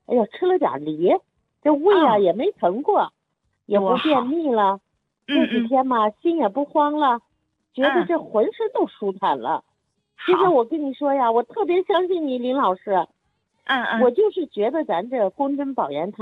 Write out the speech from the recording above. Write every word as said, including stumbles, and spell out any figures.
哎呀，吃了点梨，这胃啊、 哦、 也没疼过，也不便秘了。这几天嘛，心也不慌了，觉得这浑身都舒坦了。其实我跟你说呀，我特别相信你，林老师。 嗯嗯， 我就是觉得咱这宫针保元汤